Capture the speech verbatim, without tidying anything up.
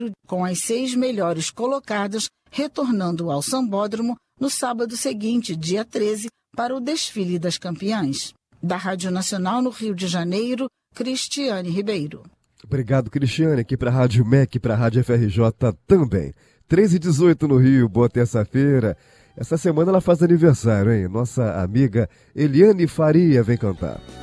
com as seis melhores colocadas retornando ao Sambódromo no sábado seguinte, dia treze, para o desfile das campeãs. Da Rádio Nacional no Rio de Janeiro, Cristiane Ribeiro. Obrigado, Cristiane, aqui para a Rádio M E C e para a Rádio F R J também. treze e dezoito no Rio, boa terça-feira. Essa semana ela faz aniversário, hein? Nossa amiga Eliane Faria vem cantar.